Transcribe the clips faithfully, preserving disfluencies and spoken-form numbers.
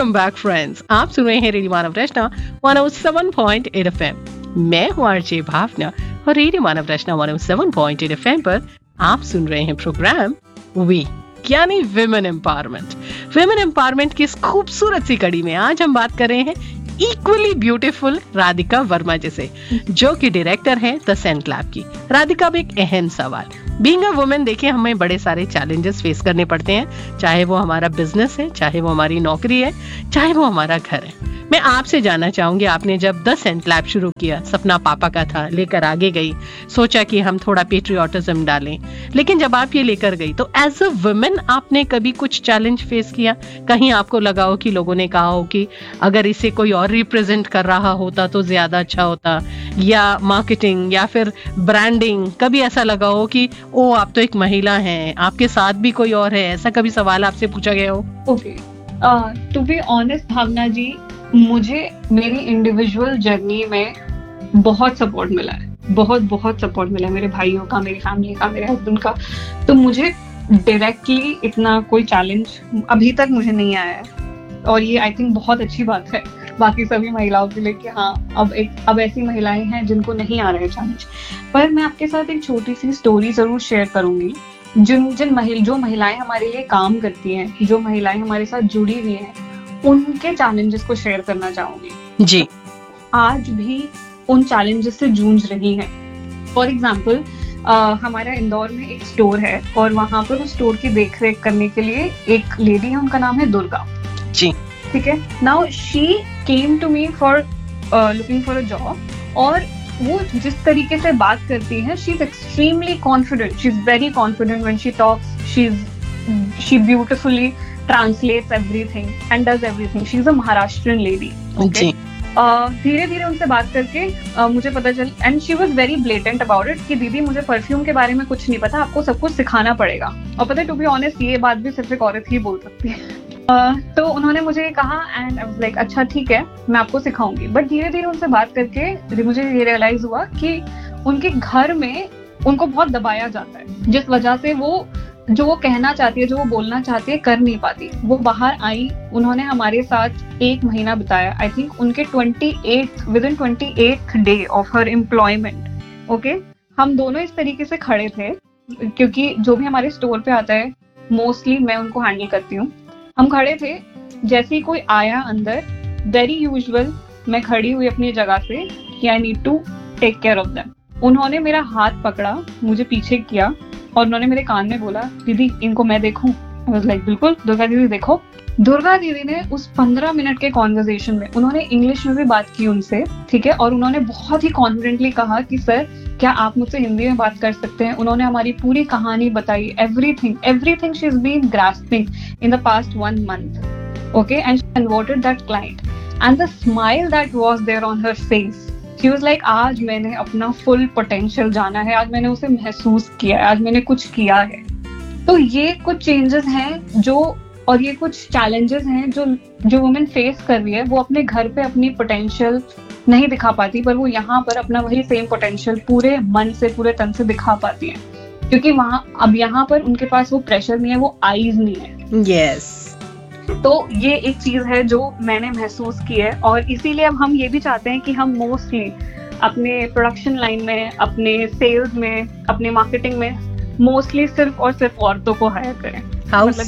Welcome back friends, आप सुन रहे हैं रेडियो मानव रचना one O seven point eight F M. मैं हूँ आरजे भावना और रेडियो मानव रचना one O seven point eight F M पर आप सुन रहे हैं प्रोग्राम वी यानी विमेन एम्पावरमेंट। विमेन एम्पावरमेंट की इस खूबसूरत सी कड़ी में आज हम बात कर रहे हैं इक्वली ब्यूटीफुल राधिका वर्मा जी से, जो कि डायरेक्टर हैं द सेंट लैब की। राधिका, अब एक अहम सवाल, बीइंग अ वुमेन, देखिए हमें बड़े सारे चैलेंजेस फेस करने पड़ते हैं, चाहे वो हमारा बिजनेस है, चाहे वो हमारी नौकरी है, चाहे वो हमारा घर है। मैं आपसे जानना चाहूंगी, आपने जब द सेंट लैब शुरू किया, सपना पापा का था, लेकर आगे गई, सोचा कि हम थोड़ा पेट्रियोटिज्म डालें, लेकिन जब आप ये लेकर गई तो एज अ वुमेन आपने कभी कुछ चैलेंज फेस किया? कहीं आपको लगा हो कि लोगों ने कहा हो कि अगर इसे कोई और रिप्रेजेंट कर रहा होता तो ज्यादा अच्छा होता, या मार्केटिंग या फिर ब्रांडिंग, कभी ऐसा लगा हो कि ओ आप तो एक महिला हैं, आपके साथ भी कोई और है, ऐसा कभी सवाल आपसे पूछा गया हो? ओके, टू बी ऑनेस्ट भावना जी, मुझे मेरी इंडिविजुअल जर्नी में बहुत सपोर्ट मिला है, बहुत बहुत सपोर्ट मिला है मेरे भाइयों का, मेरी फैमिली का, मेरे हस्बैंड का। तो मुझे डायरेक्टली इतना कोई चैलेंज अभी तक मुझे नहीं आया है, और ये आई थिंक बहुत अच्छी बात है बाकी सभी महिलाओं के लिए कि हाँ अब एक अब ऐसी महिलाएं हैं जिनको नहीं आ रहे चैलेंज। पर मैं आपके साथ एक छोटी सी स्टोरी जरूर शेयर करूंगी। जिन जिन महिला जो महिलाएं हमारे लिए काम करती हैं, जो महिलाएं हमारे साथ जुड़ी हुई हैं, उनके चैलेंजेस को शेयर करना चाहूंगी जी। आज भी उन चैलेंजेस से जूझ रही हैं। फॉर एग्जाम्पल, हमारा इंदौर में एक स्टोर है और वहां पर उस स्टोर की देखरेख करने के लिए एक लेडी है, उनका नाम है दुर्गा जी। ठीक है। Now she came to me for looking for a job, और वो जिस तरीके से बात करती है, she is extremely confident, she is very confident when she talks, she is she beautifully translates everything and does everything. She is a Maharashtrian lady. Okay. धीरे धीरे उनसे बात करके uh, मुझे पता चल, and she was very blatant about it कि दीदी मुझे परफ्यूम के बारे में कुछ नहीं पता, आपको सब कुछ सिखाना पड़ेगा। और पता है, टू बी ऑनेस्ट, ये बात भी सिर्फ एक औरत ही बोल सकती है। uh, तो उन्होंने मुझे कहा एंड आई वाज लाइक अच्छा ठीक है, मैं आपको सिखाऊंगी। बट धीरे धीरे उनसे बात करके मुझे ये रियलाइज हुआ कि उनके घर में उनको बहुत दबाया जाता है, जिस वजह से वो जो वो कहना चाहती है, जो वो बोलना चाहती है, कर नहीं पाती। वो बाहर आई, उन्होंने हमारे साथ एक महीना बिताया। आई थिंक उनके twenty eight with in twenty eight day of her employment. Okay, हम दोनों इस तरीके से खड़े थे, क्योंकि जो भी हमारे स्टोर पे आता है मोस्टली मैं उनको हैंडल करती हूँ। हम खड़े थे, जैसे ही कोई आया अंदर, वेरी यूजुअल मैं खड़ी हुई अपनी जगह से कि I need to take care of them. उन्होंने मेरा हाथ पकड़ा, मुझे पीछे किया और उन्होंने मेरे कान में बोला, दीदी इनको मैं देखूं? आई वाज लाइक बिल्कुल दुर्गा दीदी देखो। दुर्गा दीदी ने उस पंद्रह मिनट के कॉन्वर्सेशन में उन्होंने इंग्लिश में भी बात की उनसे, ठीक है, और उन्होंने बहुत ही कॉन्फिडेंटली कहा कि सर क्या आप मुझसे हिंदी में बात कर सकते हैं। उन्होंने हमारी पूरी कहानी बताई, everything everything she is been grasping in the past one month. Okay, and she converted that client and the smile that was there on her face, She was like, आज मैंने अपना फुल पोटेंशियल जाना है, आज मैंने उसे महसूस किया है, आज मैंने कुछ किया है। तो ये कुछ चेंजेस हैं जो, और ये कुछ चैलेंजेस हैं जो जो वुमेन फेस कर रही है। वो अपने घर पे अपनी पोटेंशियल नहीं दिखा पाती, पर वो यहाँ पर अपना वही सेम पोटेंशियल पूरे मन से, पूरे तन से दिखा पाती है, क्योंकि वहाँ अब यहाँ पर उनके पास वो प्रेशर नहीं है, वो आईज नहीं है। यस। तो ये एक चीज है जो मैंने महसूस की है, और इसीलिए अब हम ये भी चाहते हैं कि हम मोस्टली अपने प्रोडक्शन लाइन में, अपने सेल्स में, अपने मार्केटिंग में मोस्टली सिर्फ और सिर्फ औरतों को हायर करें। How मतलब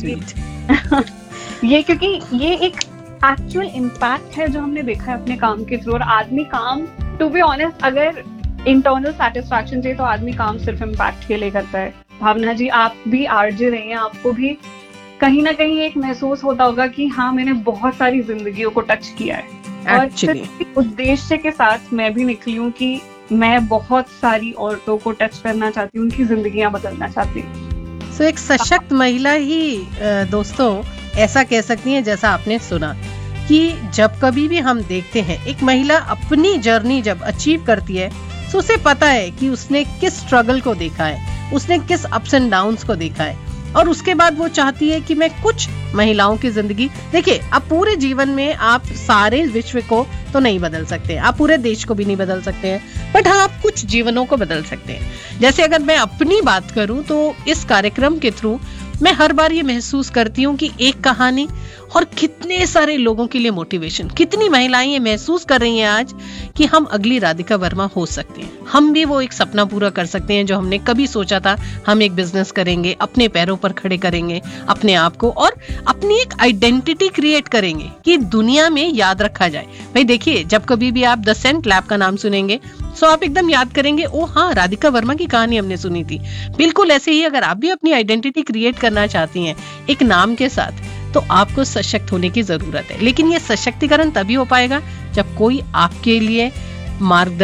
sweet. ये क्योंकि ये एक एक्चुअल इम्पैक्ट है जो हमने देखा है अपने काम के थ्रू। और आदमी काम, टू बी ऑनेस्ट, अगर इंटरनल सेटिस्फैक्शन चाहिए तो आदमी काम सिर्फ इम्पैक्ट के लिए करता है। भावना जी, आप भी आरजे रही हैं, आपको भी कहीं ना कहीं एक महसूस होता होगा कि हाँ मैंने बहुत सारी जिंदगियों को टच किया है। और सिर्फ उद्देश्य के साथ मैं भी निकली हूँ कि मैं बहुत सारी औरतों को टच करना चाहती हूँ, उनकी जिंदगियां बदलना चाहती हूँ। सो एक सशक्त महिला ही दोस्तों ऐसा कह सकती है, जैसा आपने सुना कि जब कभी भी हम देखते हैं एक महिला अपनी जर्नी जब अचीव करती है, तो उसे पता है कि उसने किस स्ट्रगल को देखा है, उसने किस अप्स एंड डाउन्स को देखा है, और उसके बाद वो चाहती है कि मैं कुछ महिलाओं की जिंदगी, देखिए अब पूरे जीवन में आप सारे विश्व को तो नहीं बदल सकते, आप पूरे देश को भी नहीं बदल सकते हैं, बट हाँ आप कुछ जीवनों को बदल सकते हैं। जैसे अगर मैं अपनी बात करूं तो इस कार्यक्रम के थ्रू मैं हर बार ये महसूस करती हूँ कि एक कहानी और कितने सारे लोगों के लिए मोटिवेशन। कितनी महिलाएं ये महसूस कर रही हैं आज कि हम अगली राधिका वर्मा हो सकते हैं, हम भी वो एक सपना पूरा कर सकते हैं जो हमने कभी सोचा था। हम एक बिजनेस करेंगे, अपने पैरों पर खड़े करेंगे अपने आप को, और अपनी एक आइडेंटिटी क्रिएट करेंगे कि दुनिया में याद रखा जाए। भाई देखिए, जब कभी भी आप द सेंट लैब का नाम सुनेंगे तो आप एकदम याद करेंगे, ओ हाँ, राधिका वर्मा की कहानी हमने सुनी थी। बिल्कुल ऐसे ही अगर आप भी अपनी आइडेंटिटी क्रिएट करना चाहती हैं एक नाम के साथ, तो आपको सशक्त होने की जरूरत है। लेकिन ये सशक्तिकरण तभी हो पाएगा जब कोई आपके लिए मार्गदर्शन